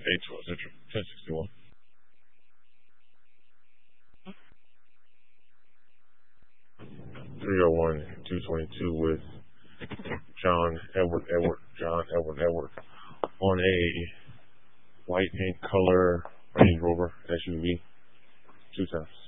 A12 Central 1061. 301-222 with John Edward on a white and color Range Rover SUV, 2 times.